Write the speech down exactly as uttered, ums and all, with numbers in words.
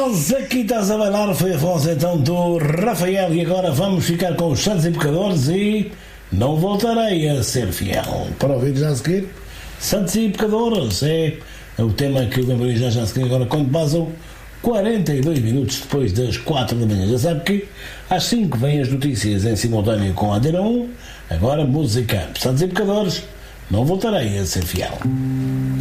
Afonso, aqui estás a bailar, foi a voz então do Rafael, e agora vamos ficar com os Santos e Pecadores e não voltarei a ser fiel. Para ouvir já a seguir, Santos e Pecadores é o tema que eu lembrei já, já a seguir, agora quando passam quarenta e dois minutos depois das quatro da manhã. Já sabe que às cinco vêm as notícias em simultâneo com a Antena um, agora música, Santos e Pecadores, não voltarei a ser fiel.